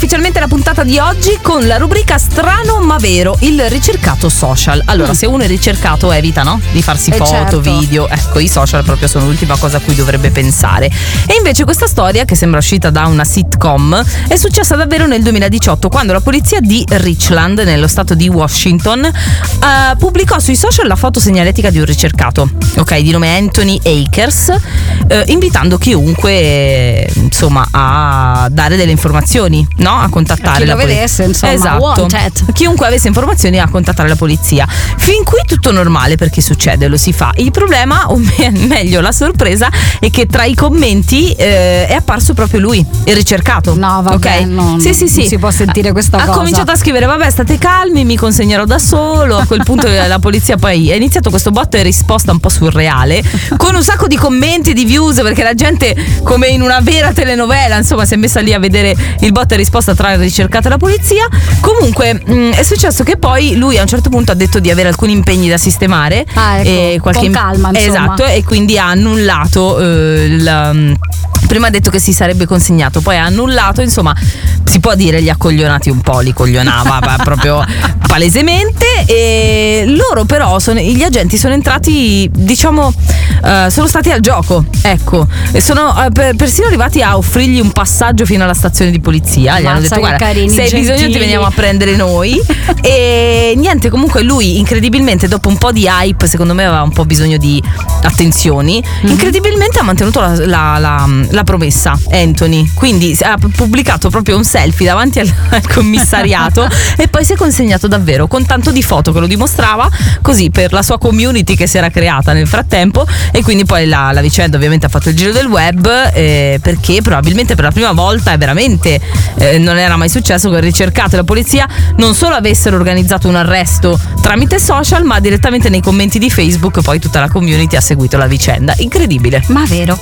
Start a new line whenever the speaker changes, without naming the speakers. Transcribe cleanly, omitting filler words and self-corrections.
ufficialmente la puntata di oggi con la rubrica Strano ma vero, il ricercato social. Allora, se uno è ricercato evita, no? Di farsi foto,
certo.
video. Ecco, i social proprio sono l'ultima cosa a cui dovrebbe pensare. E invece questa storia, che sembra uscita da una sitcom, è successa davvero nel 2018, quando la polizia di Richland, nello stato di Washington, pubblicò sui social la foto segnaletica di un ricercato, ok, di nome Anthony Akers, invitando chiunque, insomma, a dare delle informazioni, no? A contattare
chi
la
lo vedesse, insomma,
esatto.
wanted.
Chiunque avesse informazioni a contattare la polizia. Fin qui tutto normale, perché succede, lo si fa. Il problema, o meglio la sorpresa, è che tra i commenti è apparso proprio lui, il ricercato.
No, vabbè,
okay?
non si può sentire questa cosa.
Ha cominciato a scrivere: vabbè, state calmi, mi consegnerò da solo. A quel punto la polizia poi ha iniziato questo botto e risposta un po' surreale, con un sacco di commenti e di views, perché la gente, come in una vera telenovela, insomma, si è messa lì a vedere il botto e risposta tra il ricercato e la polizia. Comunque è successo che poi lui a un certo punto ha detto di avere alcuni impegni da sistemare,
ecco, con calma, insomma.
esatto, e quindi ha annullato prima ha detto che si sarebbe consegnato, poi ha annullato, insomma, si può dire li ha coglionati un po', li coglionava proprio palesemente. E loro però gli agenti sono entrati, diciamo, sono stati al gioco, ecco, e sono persino arrivati a offrirgli un passaggio fino alla stazione di polizia. Gli hanno detto: guarda, se hai bisogno ti veniamo a prendere noi. E niente, comunque lui incredibilmente, dopo un po' di hype, secondo me aveva un po' bisogno di attenzioni, incredibilmente ha mantenuto la promessa, Anthony. Quindi ha pubblicato proprio un selfie davanti al commissariato e poi si è consegnato davvero, con tanto di foto che lo dimostrava, così, per la sua community che si era creata nel frattempo. E quindi poi la vicenda ovviamente ha fatto il giro del web, perché probabilmente per la prima volta veramente non era mai successo che il ricercato e la polizia non solo avessero organizzato un arresto tramite social, ma direttamente nei commenti di Facebook poi tutta la community ha seguito la vicenda. Incredibile,
ma vero.